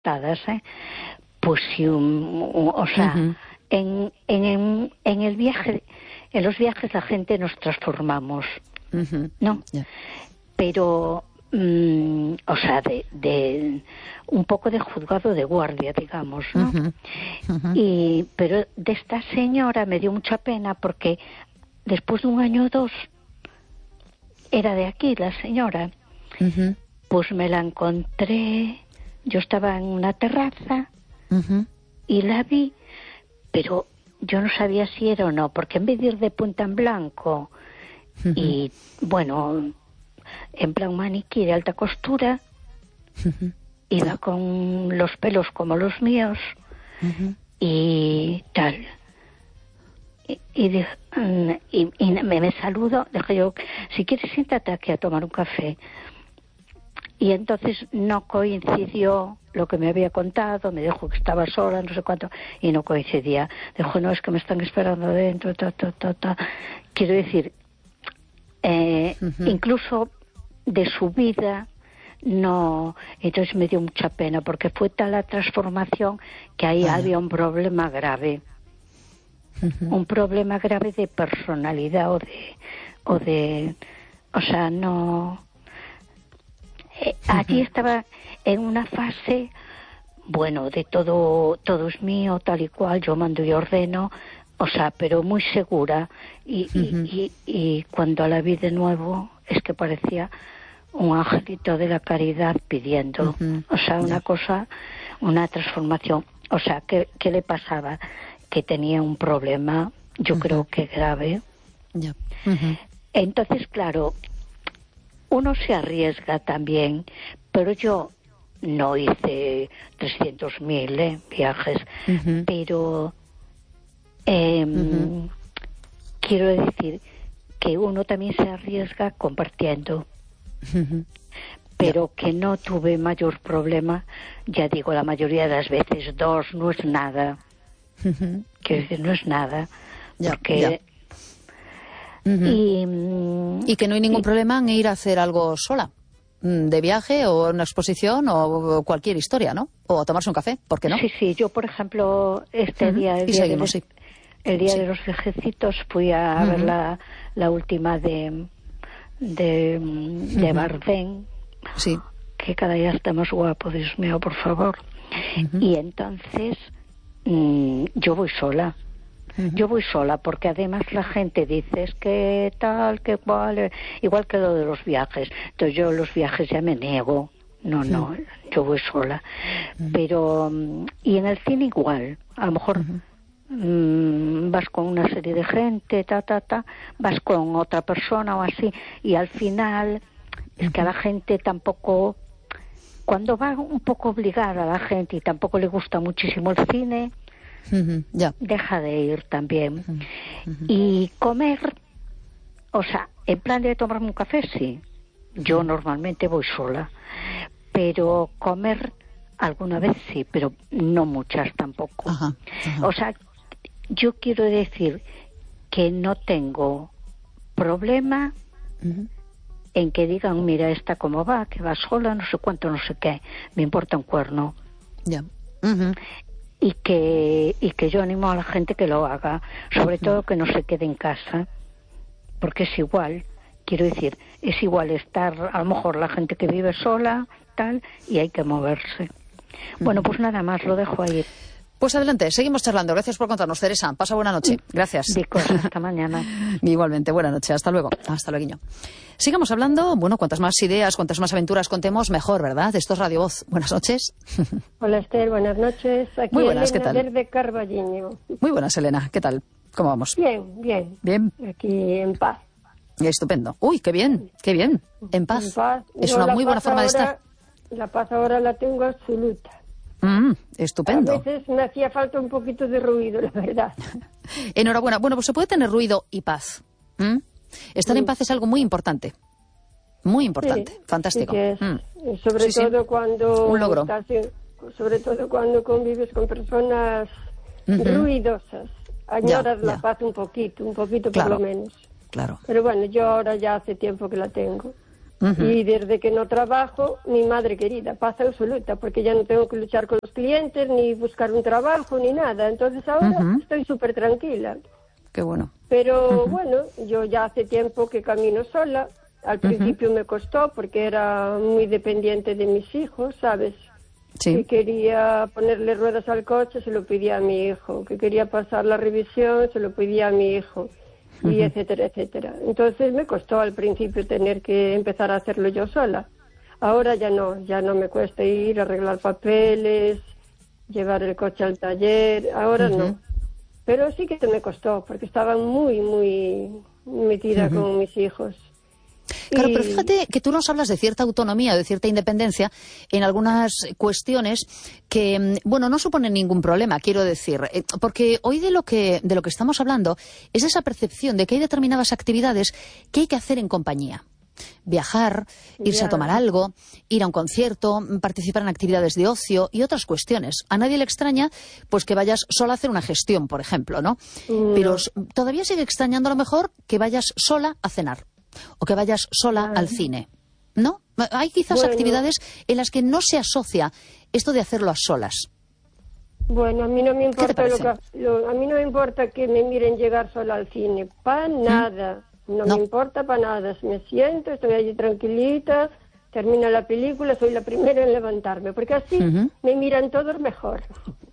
adaptadas, pues sí, o sea, en el viaje, en los viajes la gente nos transformamos, ¿no? Pero, o sea, de un poco de juzgado de guardia, digamos, ¿no? Pero de esta señora me dio mucha pena porque después de 1 año o 2 era de aquí la señora. Pues me la encontré, yo estaba en una terraza y la vi, pero yo no sabía si era o no, porque en vez de ir de punta en blanco y, bueno, en plan maniquí de alta costura, iba con los pelos como los míos y tal. Y me saludó, dije yo, si quieres siéntate aquí a tomar un café. Y entonces no coincidió lo que me había contado, me dijo que estaba sola, no sé cuánto, y no coincidía. Dijo, no, es que me están esperando dentro, Quiero decir, incluso de su vida, no. Entonces me dio mucha pena, porque fue tal la transformación que ahí había un problema grave. Un problema grave de personalidad o sea, no. Allí estaba en una fase, bueno, de todo es mío, tal y cual, yo mando y ordeno, o sea, pero muy segura. Y cuando la vi de nuevo, es que parecía un angelito de la caridad pidiendo, o sea, una cosa, una transformación. O sea, ¿qué le pasaba? Que tenía un problema, yo creo que grave. Entonces, claro, uno se arriesga también, pero yo no hice 300.000 viajes, pero quiero decir que uno también se arriesga compartiendo, pero que no tuve mayor problema, ya digo, la mayoría de las veces 2 no es nada. Quiero decir, no es nada, porque y que no hay ningún problema en ir a hacer algo sola, de viaje o una exposición o cualquier historia, ¿no? O a tomarse un café, ¿por qué no? Sí, yo por ejemplo este día, el día de los viejecitos, fui a ver la última de Bardem, que cada día está más guapo, Dios mío, por favor. Y entonces yo voy sola. Yo voy sola porque además la gente dice es que tal, que cual, igual que lo de los viajes. Entonces yo los viajes ya me niego. No, yo voy sola. Pero, y en el cine igual. A lo mejor vas con una serie de gente, vas con otra persona o así, y al final es que a la gente tampoco, cuando va un poco obligada a la gente y tampoco le gusta muchísimo el cine, deja de ir también. Y comer, o sea, en plan de tomarme un café, sí. Yo normalmente voy sola, pero comer alguna vez sí, pero no muchas tampoco. O sea, yo quiero decir que no tengo problema en que digan, mira, esta cómo va, que va sola, no sé cuánto, no sé qué, me importa un cuerno. Y que yo animo a la gente que lo haga, sobre todo que no se quede en casa, porque es igual, quiero decir, es igual estar, a lo mejor la gente que vive sola, tal, y hay que moverse. Bueno, pues nada más, lo dejo ahí. Pues adelante, seguimos charlando. Gracias por contarnos, Teresa. Pasa buena noche. Gracias. Hasta mañana. Igualmente, buena noche. Hasta luego. Hasta luego. Sigamos hablando. Bueno, cuantas más ideas, cuantas más aventuras contemos, mejor, ¿verdad? Esto es Radio Voz. Buenas noches. Hola, Esther. Buenas noches. Aquí muy buenas, Elena, ¿qué tal? desde Carballiño. Muy buenas, Elena. ¿Qué tal? ¿Cómo vamos? Bien. Bien. Aquí en paz. Estupendo. Uy, qué bien, qué bien. En paz. En paz. Es una muy buena forma de estar. La paz ahora la tengo absoluta. Estupendo. A veces me hacía falta un poquito de ruido, la verdad. Enhorabuena. Bueno, pues se puede tener ruido y paz. Estar en paz es algo muy importante. Muy importante. Fantástico. Sí que es. Sobre todo cuando un logro. Sobre todo cuando convives con personas ruidosas. Añoras la paz un poquito claro, por lo menos. Claro. Pero bueno, yo ahora ya hace tiempo que la tengo. Y desde que no trabajo, mi madre querida, paz absoluta, porque ya no tengo que luchar con los clientes, ni buscar un trabajo, ni nada. Entonces ahora estoy súper tranquila. Qué bueno. Pero bueno, yo ya hace tiempo que camino sola. Al principio me costó porque era muy dependiente de mis hijos, ¿sabes? Sí. Que quería ponerle ruedas al coche, se lo pedía a mi hijo. Que quería pasar la revisión, se lo pedía a mi hijo. Y etcétera, etcétera. Entonces me costó al principio tener que empezar a hacerlo yo sola. Ahora ya no me cuesta ir a arreglar papeles, llevar el coche al taller, ahora no. Pero sí que me costó, porque estaba muy, muy metida con mis hijos. Claro, pero fíjate que tú nos hablas de cierta autonomía, de cierta independencia en algunas cuestiones que, bueno, no suponen ningún problema, quiero decir, porque hoy de lo que estamos hablando es esa percepción de que hay determinadas actividades que hay que hacer en compañía. Viajar, irse a tomar algo, ir a un concierto, participar en actividades de ocio y otras cuestiones. A nadie le extraña pues que vayas sola a hacer una gestión, por ejemplo, ¿no? Pero todavía sigue extrañando a lo mejor que vayas sola a cenar o que vayas sola al cine, ¿no? Hay quizás actividades en las que no se asocia esto de hacerlo a solas. Bueno, a mí no me importa a mí no me importa que me miren llegar sola al cine, para nada. No me importa para nada, me siento, estoy allí tranquilita, termina la película, soy la primera en levantarme, porque así me miran todos mejor.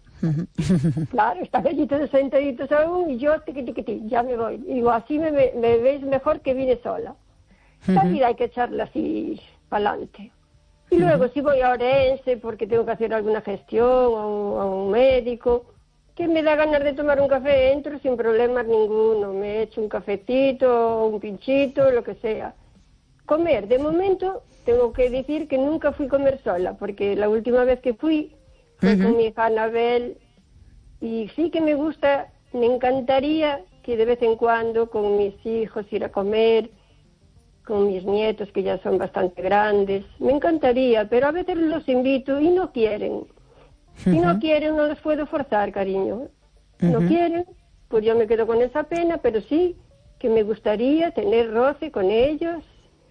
Claro, están allí todos sentaditos aún y yo ya me voy. Y digo, así me veis mejor que vine sola. La vida hay que echarla así para adelante. Y luego si voy a Orense porque tengo que hacer alguna gestión a un médico, que me da ganas de tomar un café, entro sin problemas ninguno, me echo un cafecito, un pinchito, lo que sea. Comer, de momento, tengo que decir que nunca fui a comer sola, porque la última vez que fui fue con mi hija Anabel, y sí que me gusta, me encantaría que de vez en cuando con mis hijos ir a comer, con mis nietos que ya son bastante grandes, me encantaría, pero a veces los invito y no quieren. Si no quieren, no les puedo forzar, cariño. No quieren, pues yo me quedo con esa pena, pero sí que me gustaría tener roce con ellos.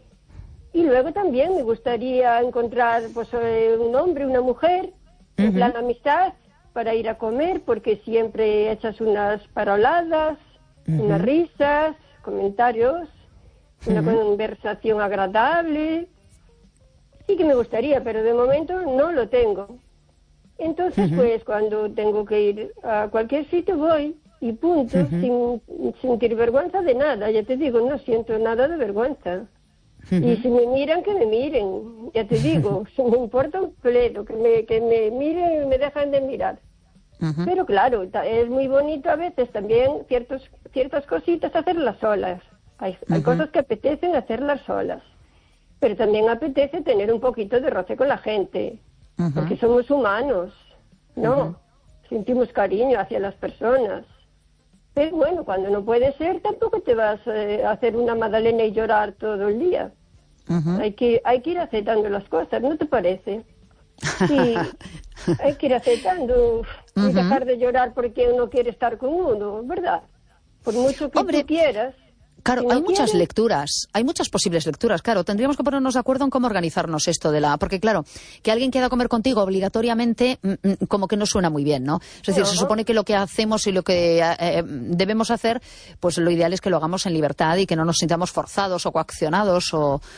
Y luego también me gustaría encontrar pues un hombre, una mujer, en plan amistad, para ir a comer, porque siempre echas unas paroladas, unas risas, comentarios, una conversación agradable. Sí que me gustaría, pero de momento no lo tengo. Entonces, pues, cuando tengo que ir a cualquier sitio voy y punto, sin sentir vergüenza de nada. Ya te digo, no siento nada de vergüenza. Y si me miran, que me miren. Ya te digo, me importa un pledo, que me miren y me dejan de mirar. Pero claro, es muy bonito a veces también ciertas cositas hacerlas solas. Hay cosas que apetecen hacerlas solas. Pero también apetece tener un poquito de roce con la gente. Porque somos humanos, ¿no? Sentimos cariño hacia las personas. Pero bueno, cuando no puede ser, tampoco te vas a hacer una magdalena y llorar todo el día. Hay que ir aceptando las cosas, ¿no te parece? Sí, hay que ir aceptando y dejar de llorar porque uno quiere estar con uno, ¿verdad? Por mucho que tú quieras. Claro, hay muchas lecturas, hay muchas posibles lecturas, claro. Tendríamos que ponernos de acuerdo en cómo organizarnos esto porque claro, que alguien quiera comer contigo obligatoriamente, como que no suena muy bien, ¿no? Es decir, se supone que lo que hacemos y lo que debemos hacer, pues lo ideal es que lo hagamos en libertad y que no nos sintamos forzados o coaccionados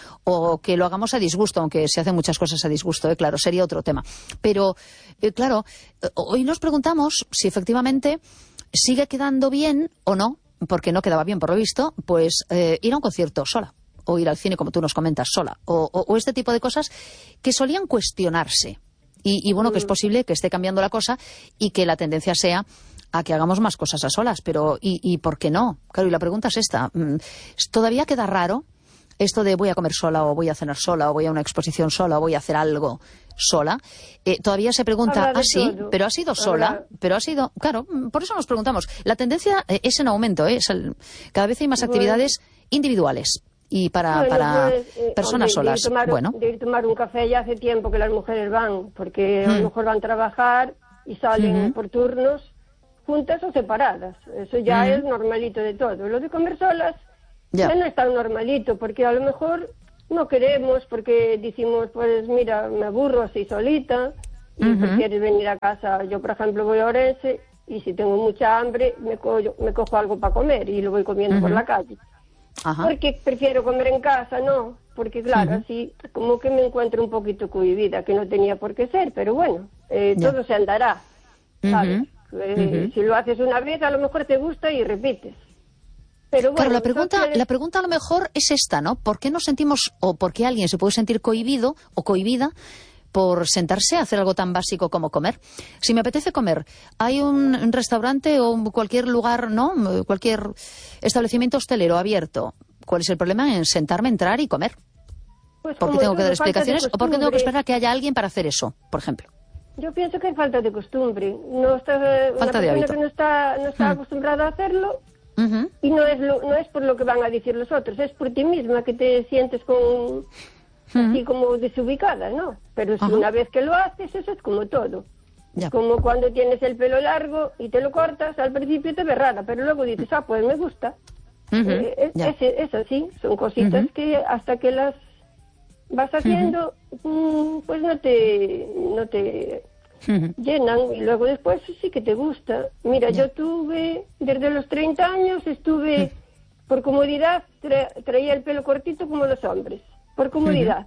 o que lo hagamos a disgusto, aunque se hacen muchas cosas a disgusto, claro, sería otro tema. Pero, claro, hoy nos preguntamos si efectivamente sigue quedando bien o no, porque no quedaba bien por lo visto, pues ir a un concierto sola, o ir al cine, como tú nos comentas, sola, o este tipo de cosas que solían cuestionarse. Y bueno, que es posible que esté cambiando la cosa y que la tendencia sea a que hagamos más cosas a solas, pero ¿y por qué no? Claro, y la pregunta es esta. ¿Todavía queda raro esto de voy a comer sola, o voy a cenar sola, o voy a una exposición sola, o voy a hacer algo sola? Todavía se pregunta, sí, pero ha sido sola, pero ha sido, claro, por eso nos preguntamos. La tendencia es en aumento, cada vez hay más actividades individuales y para personas solas. De ir a tomar un café ya hace tiempo que las mujeres van, porque a lo mejor van a trabajar y salen por turnos, juntas o separadas. Eso ya es normalito de todo. Lo de comer solas ya no es tan normalito, porque a lo mejor no queremos porque decimos, pues mira, me aburro así solita y prefieres venir a casa. Yo, por ejemplo, voy a Orense y si tengo mucha hambre me cojo algo para comer y lo voy comiendo por la calle. Ajá. Porque prefiero comer en casa, ¿no? Porque claro, así como que me encuentro un poquito cohibida, que no tenía por qué ser, pero bueno, todo se andará, ¿sabes? Si lo haces una vez, a lo mejor te gusta y repites. Pero bueno, claro, la pregunta a lo mejor es esta, ¿no? ¿Por qué nos sentimos, o por qué alguien se puede sentir cohibido o cohibida por sentarse a hacer algo tan básico como comer? Si me apetece comer, hay un restaurante o cualquier lugar, ¿no? Cualquier establecimiento hostelero abierto. ¿Cuál es el problema en sentarme, entrar y comer? Pues ¿por qué tengo que dar explicaciones o por qué tengo que esperar a que haya alguien para hacer eso, por ejemplo? Yo pienso que hay falta de costumbre. Una persona que no está acostumbrada a hacerlo, y no es por lo que van a decir los otros, es por ti misma que te sientes así como desubicada, ¿no? Pero si una vez que lo haces, eso es como todo. Ya. Como cuando tienes el pelo largo y te lo cortas, al principio te ves rara, pero luego dices, pues me gusta. Es así, son cositas que hasta que las vas haciendo, pues no te llenan y luego después sí que te gusta. Mira, yo tuve, desde los 30 años estuve, por comodidad, traía el pelo cortito como los hombres, por comodidad.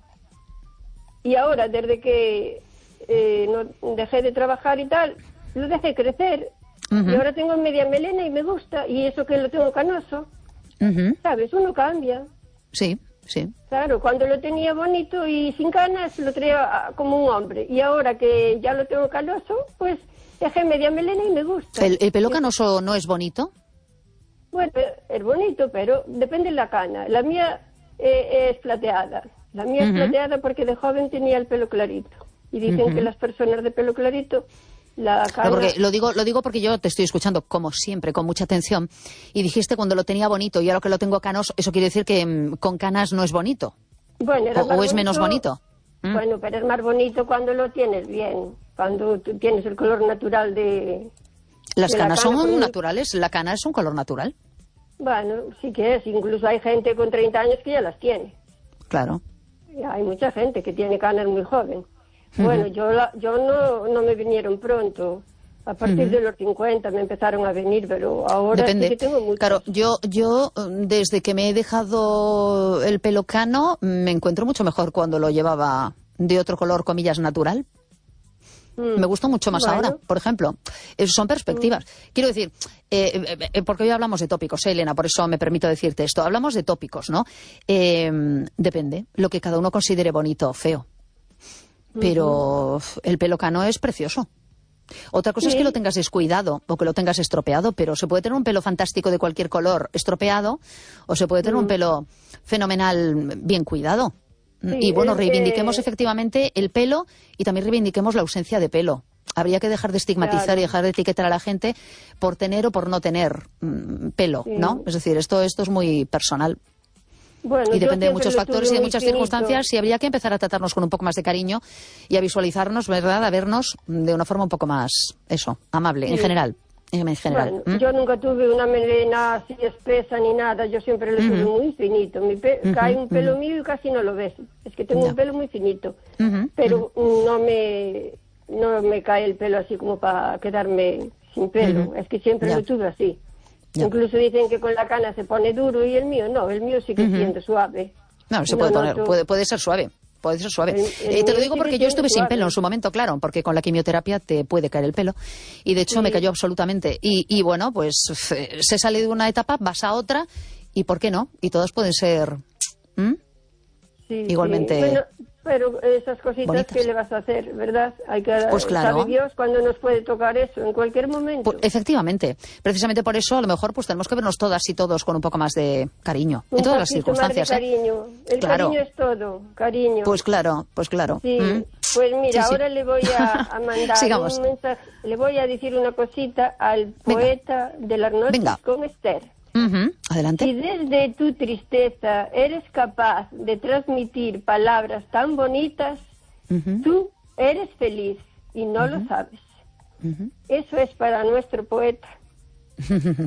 Y ahora, desde que no dejé de trabajar y tal, lo dejé crecer. Y ahora tengo media melena y me gusta, y eso que lo tengo canoso, ¿sabes? Uno cambia. Sí. Sí. Claro, cuando lo tenía bonito y sin canas lo traía como un hombre. Y ahora que ya lo tengo canoso, pues dejé media melena y me gusta. ¿El pelo canoso no es bonito? Bueno, es bonito, pero depende de la cana. La mía es plateada. La mía es plateada porque de joven tenía el pelo clarito. Y dicen que las personas de pelo clarito... Porque lo digo porque yo te estoy escuchando, como siempre, con mucha atención, y dijiste cuando lo tenía bonito y ahora que lo tengo canoso, eso quiere decir que con canas no es bonito. Bueno, o es menos bonito. Bueno, pero es más bonito cuando lo tienes bien, cuando tú tienes el color natural de... Las canas son naturales, la cana es un color natural. Bueno, sí que es, incluso hay gente con 30 años que ya las tiene. Claro. Hay mucha gente que tiene canas muy joven. Bueno, yo no me vinieron pronto. A partir de los 50 me empezaron a venir, pero ahora depende. Sí que tengo muchos. Claro, yo desde que me he dejado el pelo cano me encuentro mucho mejor cuando lo llevaba de otro color, comillas, natural. Me gusta mucho más ahora, por ejemplo. Son perspectivas. Quiero decir, porque hoy hablamos de tópicos, Elena, por eso me permito decirte esto. Hablamos de tópicos, ¿no? Depende, lo que cada uno considere bonito o feo. Pero el pelo cano es precioso. Otra cosa es que lo tengas descuidado o que lo tengas estropeado, pero se puede tener un pelo fantástico de cualquier color estropeado o se puede tener un pelo fenomenal bien cuidado. Sí, y bueno, reivindiquemos efectivamente el pelo y también reivindiquemos la ausencia de pelo. Habría que dejar de estigmatizar y dejar de etiquetar a la gente por tener o por no tener pelo, ¿no? Es decir, esto es muy personal. Bueno, y depende de muchos factores y de muchas circunstancias y habría que empezar a tratarnos con un poco más de cariño y a visualizarnos, ¿verdad? A vernos de una forma un poco más, amable, en general. Bueno, yo nunca tuve una melena así espesa ni nada, yo siempre lo tuve muy finito. Cae un pelo mío y casi no lo ves. Es que tengo un pelo muy finito, pero no me cae el pelo así como para quedarme sin pelo. Es que siempre lo tuve así. Ya. Incluso dicen que con la cana se pone duro y el mío no, el mío sí que siente suave. No, se puede poner, puede ser suave. Puede ser suave. Te lo digo porque yo estuve sin pelo en su momento, claro, porque con la quimioterapia te puede caer el pelo. Y de hecho me cayó absolutamente. Y bueno, pues se sale de una etapa, vas a otra, y ¿por qué no? Y todos pueden ser igualmente. Bueno, pero esas cositas bonitas. ¿Qué le vas a hacer, verdad? Hay que pues claro. sabe Dios cuando nos puede tocar eso, en cualquier momento. Pues, efectivamente. Precisamente por eso, a lo mejor, pues tenemos que vernos todas y todos con un poco más de cariño. En todas las circunstancias. Más de cariño. El cariño es todo, cariño. Pues claro. Sí. Pues mira, ahora le voy a mandar un mensaje, le voy a decir una cosita al poeta de las noches con Esther. Adelante. Si desde tu tristeza eres capaz de transmitir palabras tan bonitas, tú eres feliz y no lo sabes. Eso es para nuestro poeta.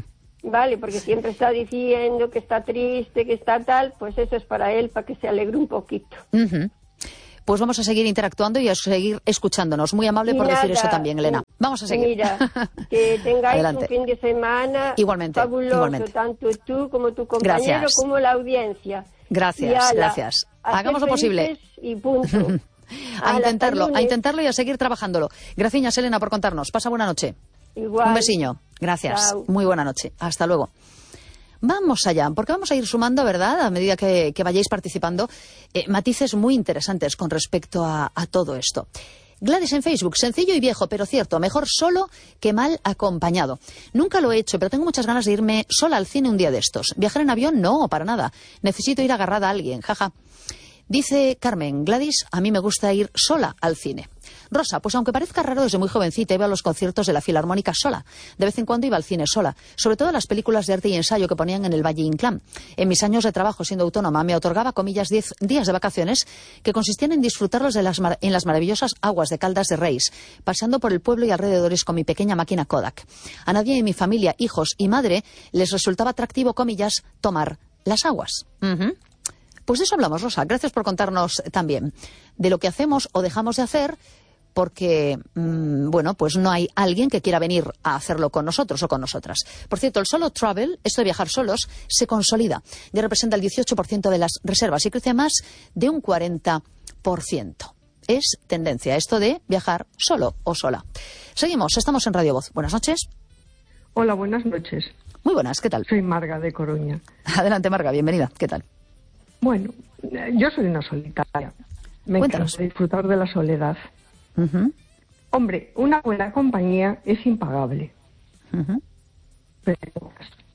Vale, porque siempre está diciendo que está triste, que está tal, pues eso es para él, para que se alegre un poquito. Pues vamos a seguir interactuando y a seguir escuchándonos. Muy amable por decir eso también, Elena. Vamos a seguir. Mira, que tengáis un fin de semana fabuloso, igualmente. tanto tú como tu compañero, como la audiencia. Gracias. Hagamos lo posible. Y punto. A intentarlo y a seguir trabajándolo. Gracias, Elena, por contarnos. Pasa buena noche. Igual. Un besiño. Gracias. Chao. Muy buena noche. Hasta luego. Vamos allá, porque vamos a ir sumando, ¿verdad?, a medida que vayáis participando, matices muy interesantes con respecto a todo esto. Gladys en Facebook, sencillo y viejo, pero cierto, mejor solo que mal acompañado. Nunca lo he hecho, pero tengo muchas ganas de irme sola al cine un día de estos. ¿Viajar en avión? No, para nada. Necesito ir agarrada a alguien, jaja. Dice Carmen, Gladys, a mí me gusta ir sola al cine. Rosa, pues aunque parezca raro, desde muy jovencita iba a los conciertos de la Filarmónica sola. De vez en cuando iba al cine sola, sobre todo a las películas de arte y ensayo que ponían en el Valle Inclán. En mis años de trabajo siendo autónoma me otorgaba, comillas, 10 días de vacaciones que consistían en disfrutarlos en las maravillosas aguas de Caldas de Reis, pasando por el pueblo y alrededores con mi pequeña máquina Kodak. A nadie en mi familia, hijos y madre les resultaba atractivo, comillas, tomar las aguas. Pues de eso hablamos, Rosa. Gracias por contarnos también de lo que hacemos o dejamos de hacer porque, pues no hay alguien que quiera venir a hacerlo con nosotros o con nosotras. Por cierto, el solo travel, esto de viajar solos, se consolida. Ya representa el 18% de las reservas y crece más de un 40%. Es tendencia esto de viajar solo o sola. Seguimos, estamos en Radio Voz. Buenas noches. Hola, buenas noches. Muy buenas, ¿qué tal? Soy Marga de Coruña. Adelante, Marga, bienvenida. ¿Qué tal? Bueno, yo soy una solitaria. Me encanta disfrutar de la soledad. Hombre, una buena compañía es impagable. Pero...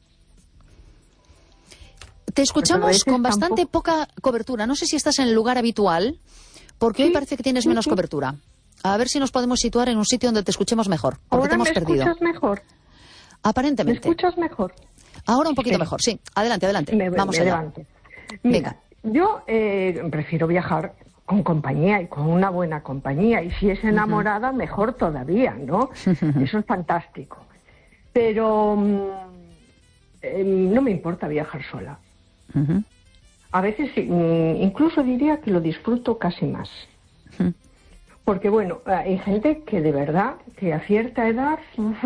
Te escuchamos con bastante poca cobertura. No sé si estás en el lugar habitual, porque hoy parece que tienes menos cobertura. A ver si nos podemos situar en un sitio donde te escuchemos mejor, porque te hemos perdido. ¿Ahora me escuchas mejor? Aparentemente. ¿Me escuchas mejor? Ahora un poquito mejor, sí. Adelante. Vamos allá. Levanto. Mira, yo prefiero viajar con compañía y con una buena compañía. Y si es enamorada, mejor todavía, ¿no? Eso es fantástico. Pero no me importa viajar sola. A veces incluso diría que lo disfruto casi más. Porque, bueno, hay gente que de verdad, que a cierta edad,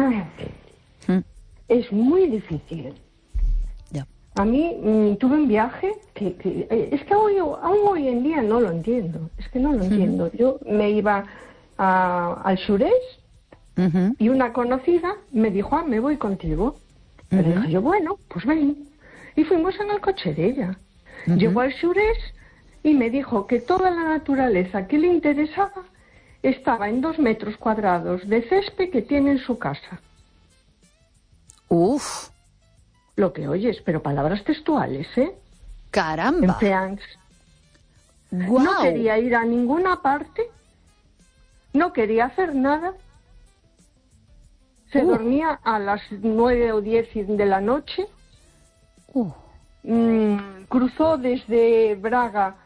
es muy difícil. A mí tuve un viaje que es que aún hoy en día no lo entiendo. Es que no lo entiendo. Yo me iba al sureste y una conocida me dijo, me voy contigo. Le dije yo, bueno, pues ven. Y fuimos en el coche de ella. Llegó al sureste y me dijo que toda la naturaleza que le interesaba estaba en 2 metros cuadrados de césped que tiene en su casa. Uf. Lo que oyes, pero palabras textuales, ¿eh? ¡Caramba! En Feans. ¡Guau! No quería ir a ninguna parte, no quería hacer nada. Se dormía a las 9 o 10 de la noche. Cruzó desde Braga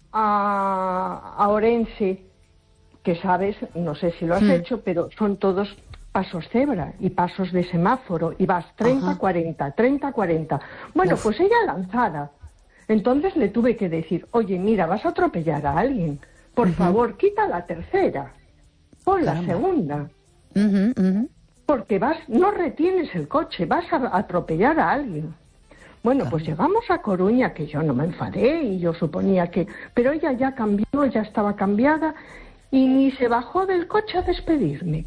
a Orense, que sabes, no sé si lo has hecho, pero son todos pasos cebra y pasos de semáforo, y vas 30, 40, 30, 40. Bueno, pues ella lanzada. Entonces le tuve que decir, oye, mira, vas a atropellar a alguien. Por favor, quita la tercera. Pon la segunda. Porque no retienes el coche, vas a atropellar a alguien. Bueno, pues llegamos a Coruña, que yo no me enfadé y yo suponía que... Pero ella ya cambió, ya estaba cambiada y ni se bajó del coche a despedirme.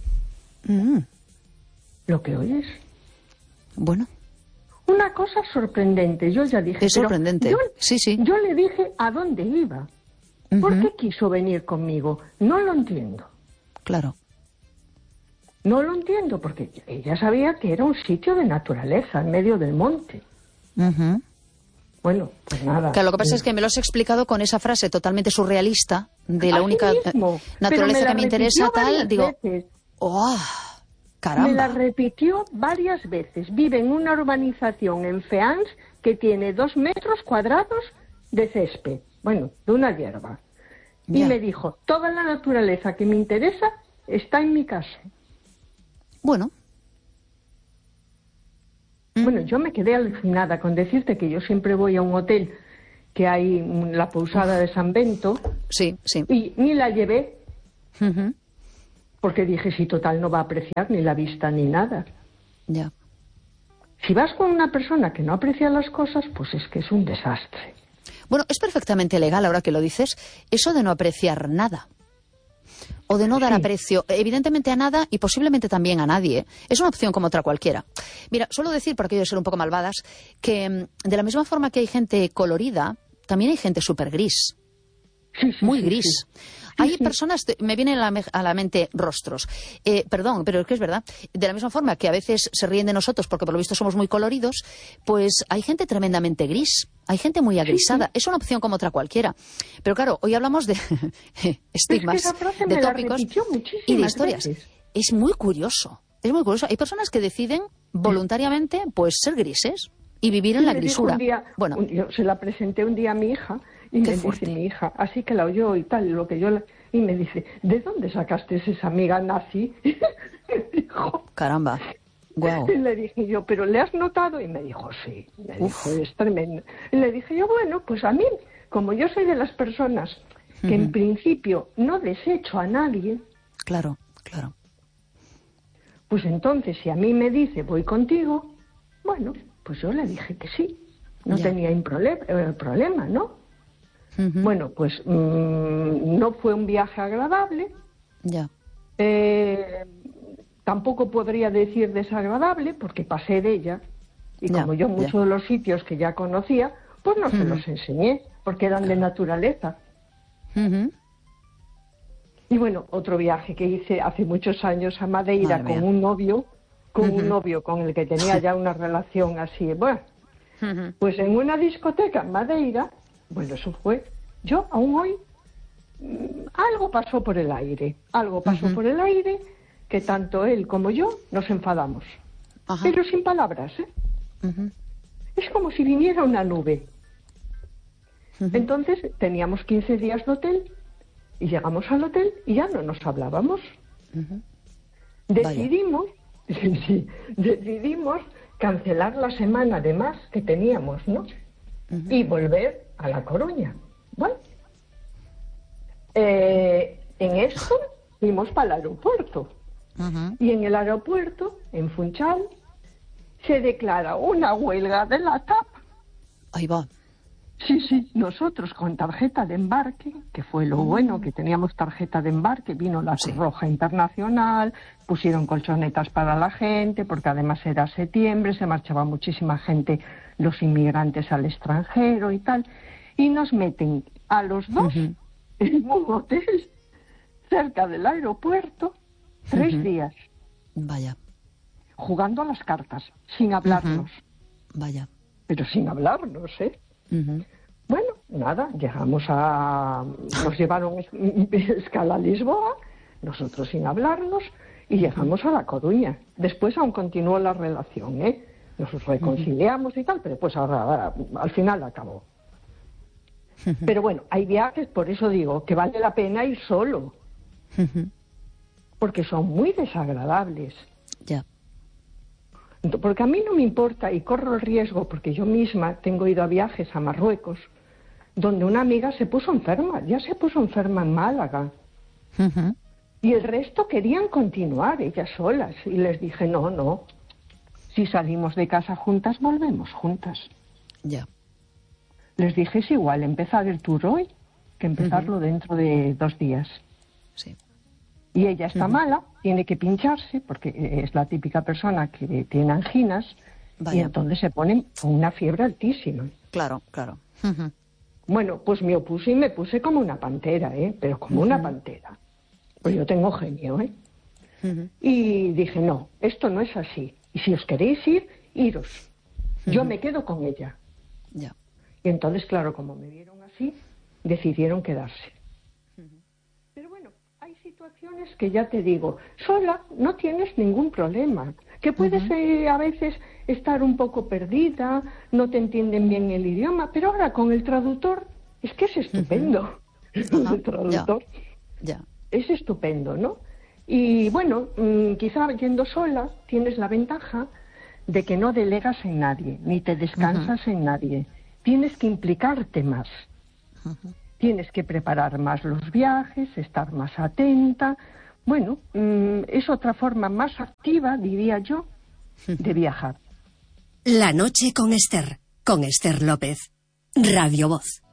¿Lo que oyes? Bueno. Una cosa sorprendente, yo ya dije... Es sorprendente, sí. Yo le dije a dónde iba. ¿Por qué quiso venir conmigo? No lo entiendo. Claro. No lo entiendo, porque ella sabía que era un sitio de naturaleza, en medio del monte. Bueno, pues nada. Claro, lo que pasa es que me lo has explicado con esa frase totalmente surrealista de la única naturaleza que me interesa, tal, digo... ¡Oh! ¡Caramba! Me la repitió varias veces. Vive en una urbanización en Feans que tiene 2 metros cuadrados de césped. Bueno, de una hierba. Y me dijo, toda la naturaleza que me interesa está en mi casa. Bueno. Bueno, yo me quedé alucinada con decirte que yo siempre voy a un hotel que hay la Pousada de San Bento. Sí, sí. Y ni la llevé. Porque dije, si total no va a apreciar ni la vista ni nada. Ya. Si vas con una persona que no aprecia las cosas, pues es que es un desastre. Bueno, es perfectamente legal, ahora que lo dices, eso de no apreciar nada. O de no dar aprecio, evidentemente a nada y posiblemente también a nadie. Es una opción como otra cualquiera. Mira, suelo decir, por aquello de ser un poco malvadas, que de la misma forma que hay gente colorida, también hay gente súper gris. Muy gris. Hay personas, me vienen a la mente rostros. Perdón, pero es que es verdad. De la misma forma que a veces se ríen de nosotros porque por lo visto somos muy coloridos, pues hay gente tremendamente gris. Hay gente muy agrisada. Es una opción como otra cualquiera. Pero claro, hoy hablamos de estigmas, de tópicos y de historias. Veces. Es muy curioso. Es muy curioso. Hay personas que deciden voluntariamente pues ser grises y vivir en la grisura. Yo se la presenté un día a mi hija y me dice mi hija, así que la oyó y tal, lo que y me dice, ¿de dónde sacaste esa amiga nazi? Dijo, caramba, guau. Y le dije yo, ¿pero le has notado? Y me dijo, sí. Me dijo, es tremendo. Y le dije yo, bueno, pues a mí, como yo soy de las personas que en principio no desecho a nadie. Claro, claro. Pues entonces, si a mí me dice, voy contigo, bueno, pues yo le dije que sí. No tenía problema, ¿no? Bueno, pues no fue un viaje agradable. Ya. Tampoco podría decir desagradable, porque pasé de ella. Y como yo muchos de los sitios que ya conocía, pues no se los enseñé, porque eran de naturaleza. Y bueno, otro viaje que hice hace muchos años a Madeira con un novio, con el que tenía ya una relación así. Bueno, pues en una discoteca en Madeira, bueno, eso fue, yo aún hoy, algo pasó por el aire, que tanto él como yo nos enfadamos. Pero sin palabras, ¿eh? Es como si viniera una nube. Entonces teníamos 15 días de hotel y llegamos al hotel y ya no nos hablábamos. Decidimos cancelar la semana de más que teníamos, ¿no? Y volver a La Coruña. Bueno, en esto fuimos para el aeropuerto. Y en el aeropuerto, en Funchal, se declara una huelga de la TAP. Ahí va. Sí, nosotros con tarjeta de embarque, que fue lo bueno, que teníamos tarjeta de embarque, vino la Cruz Roja Internacional, pusieron colchonetas para la gente, porque además era septiembre, se marchaba muchísima gente, los inmigrantes al extranjero y tal, y nos meten a los dos en un hotel cerca del aeropuerto 3 días. Vaya. Jugando a las cartas, sin hablarnos. Vaya. Pero sin hablarnos, ¿eh? Bueno, nada, nos llevaron escala a Lisboa, nosotros sin hablarnos, y llegamos a La Coruña. Después aún continuó la relación, ¿eh? Nos reconciliamos y tal, pero pues ahora al final acabó. Pero bueno, hay viajes, por eso digo, que vale la pena ir solo. Porque son muy desagradables. Ya. Porque a mí no me importa y corro el riesgo, porque yo misma tengo ido a viajes a Marruecos, donde una amiga se puso enferma en Málaga. Y el resto querían continuar ellas solas. Y les dije, no, si salimos de casa juntas, volvemos juntas. Ya. Les dije, es igual empezar el tour hoy que empezarlo dentro de 2 días. Sí. Y ella está mala, tiene que pincharse, porque es la típica persona que tiene anginas, y entonces se ponen con una fiebre altísima. Claro. Bueno, pues me opuse y me puse como una pantera, ¿eh? Pero como una pantera. Pues yo tengo genio, ¿eh? Y dije, no, esto no es así. Y si os queréis ir, iros. Yo me quedo con ella. Ya. Y entonces, claro, como me vieron así, decidieron quedarse. Pero bueno, hay situaciones que ya te digo, sola no tienes ningún problema, que puedes a veces estar un poco perdida, no te entienden bien el idioma, pero ahora con el traductor es que es estupendo. El traductor es estupendo, ¿no? Y bueno, quizá yendo sola tienes la ventaja de que no delegas en nadie, ni te descansas en nadie. Tienes que implicarte más. Tienes que preparar más los viajes, estar más atenta. Bueno, es otra forma más activa, diría yo, de viajar. La noche con Esther López, Radio Voz.